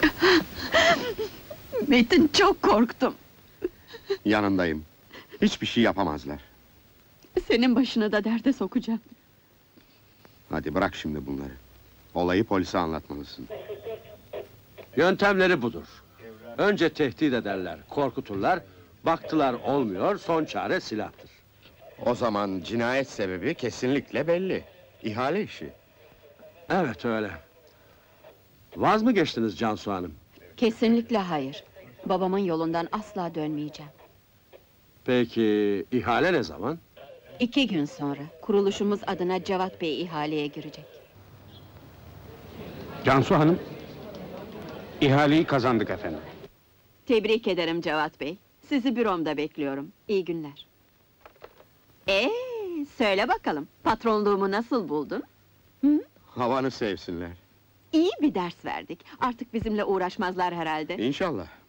Metin, çok korktum. Yanındayım. Hiçbir şey yapamazlar. Senin başını da derde sokacağım. Hadi bırak şimdi bunları. Olayı polise anlatmalısın. Yöntemleri budur. Önce tehdit ederler, korkuturlar, baktılar olmuyor, son çare silahtır. O zaman cinayet sebebi kesinlikle belli. İhale işi. Evet öyle. Vaz mı geçtiniz Cansu Hanım? Kesinlikle hayır. Babamın yolundan asla dönmeyeceğim. Peki, ihale ne zaman? 2 gün sonra, kuruluşumuz adına Cevat Bey ihaleye girecek. Cansu Hanım, ihaleyi kazandık efendim. Tebrik ederim Cevat Bey. Sizi büromda bekliyorum. İyi günler. Söyle bakalım, patronluğumu nasıl buldun? Havanı sevsinler. İyi bir ders verdik. Artık bizimle uğraşmazlar herhalde. İnşallah.